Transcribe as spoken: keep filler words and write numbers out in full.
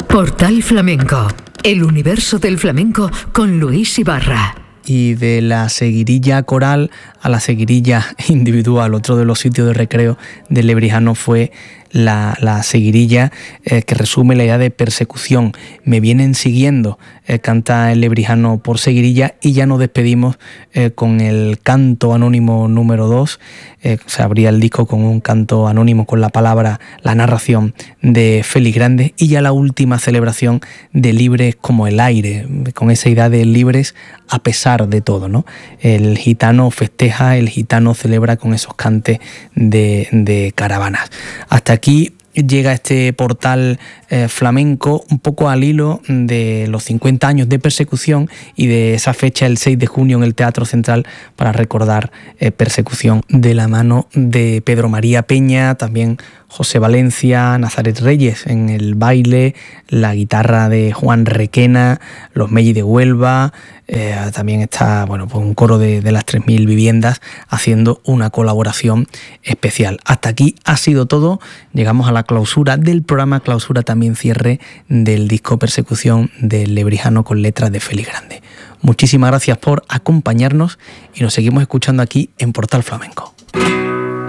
Portal Flamenco, el universo del flamenco con Luis Ibarra. Y de la seguirilla coral a la seguirilla individual, otro de los sitios de recreo del Lebrijano fue la, la seguirilla eh, que resume la idea de persecución. Me vienen siguiendo, eh, canta el Lebrijano por seguirilla, y ya nos despedimos eh, con el canto anónimo número dos. Eh, se abría el disco con un canto anónimo con la palabra, la narración de Félix Grande, y ya la última celebración de Libres como el aire, con esa idea de libres a pesar de todo, ¿no? El gitano festeja, el gitano celebra con esos cantes de, de caravanas. Hasta aquí llega este portal eh, flamenco, un poco al hilo de los cincuenta años de persecución y de esa fecha, el seis de junio, en el Teatro Central, para recordar eh, persecución, de la mano de Pedro María Peña, también José Valencia, Nazaret Reyes en el baile, la guitarra de Juan Requena, los Melli de Huelva, eh, también está bueno, pues un coro de, de las tres mil viviendas haciendo una colaboración especial. Hasta aquí ha sido todo. Llegamos a la clausura del programa, clausura también cierre del disco Persecución del Lebrijano con letras de Félix Grande. Muchísimas gracias por acompañarnos y nos seguimos escuchando aquí en Portal Flamenco.